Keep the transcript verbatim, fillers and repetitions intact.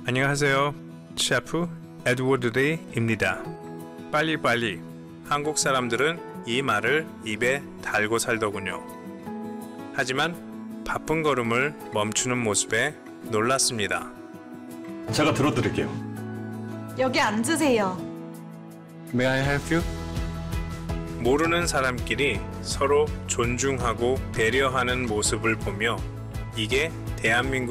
안녕하세요. 셰프 에드워드 리입니다. 빨리빨리. 한국 사람들은 이 말을 입에 달고 살더군요. 하지만 바쁜 걸음을 멈추는 모습에 놀랐습니다. 제가 들어드릴게요. 여기 앉으세요. May I help you? 모르는 사람끼리 서로 존중하고 배려하는 모습을 보며 이게 대한민국